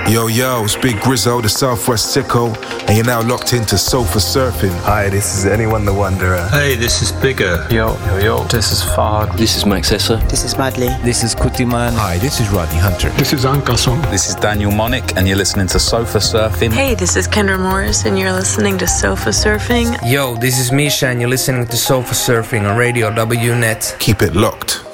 Yo, it's Big Grizzo, the Southwest Sicko, and you're now locked into Sofa Surfing. Hi, this is Anyone the Wanderer. Hey, this is Bigger. Yo, this is Fahad. This is Max Esser. This is Madly. This is Kutiman. Hi, this is Rodney Hunter. This is Ankason. This is Daniel Monick, and you're listening to Sofa Surfing. Hey, this is Kendra Morris, and you're listening to Sofa Surfing. Yo, this is Misha, and you're listening to Sofa Surfing on Radio WNet. Keep it locked.